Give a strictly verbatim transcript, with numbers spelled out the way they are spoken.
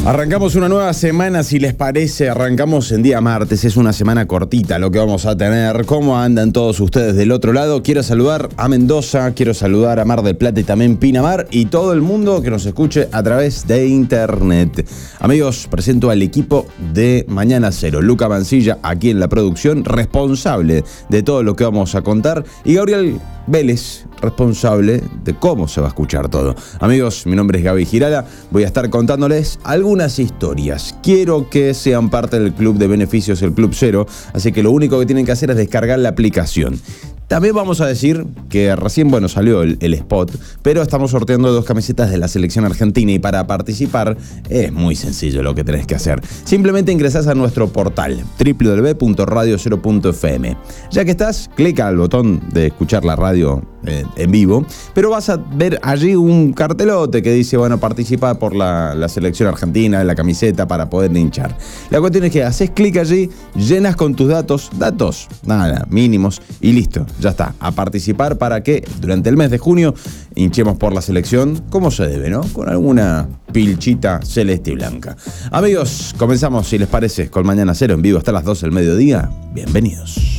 Arrancamos una nueva semana, si les parece, arrancamos en día martes, es una semana cortita lo que vamos a tener. ¿Cómo andan todos ustedes del otro lado? Quiero saludar a Mendoza, quiero saludar a Mar del Plata y también Pinamar y todo el mundo que nos escuche a través de internet. Amigos, presento al equipo de Mañana Cero. Luca Mancilla, aquí en la producción, responsable de todo lo que vamos a contar, y Gabriel Vélez, responsable de cómo se va a escuchar todo. Amigos, mi nombre es Gaby Girala, voy a estar contándoles algunas historias. Quiero que sean parte del club de beneficios, el Club Cero, así que lo único que tienen que hacer es descargar la aplicación. También vamos a decir que recién, bueno, salió el, el spot, pero estamos sorteando dos camisetas de la selección argentina y para participar es muy sencillo lo que tenés que hacer. Simplemente ingresás a nuestro portal doble u doble u doble u punto radio cero punto efe eme. Ya que estás, clica al botón de escuchar la radio eh, en vivo, pero vas a ver allí un cartelote que dice, bueno, participa por la, la selección argentina, la camiseta para poder hinchar. La cuestión es que haces clic allí, llenas con tus datos, datos, nada, mínimos, y listo. Ya está, a participar para que durante el mes de junio hinchemos por la selección como se debe, ¿no? Con alguna pilchita celeste y blanca. Amigos, comenzamos, si les parece, con Mañana Cero en vivo hasta las doce del mediodía. Bienvenidos.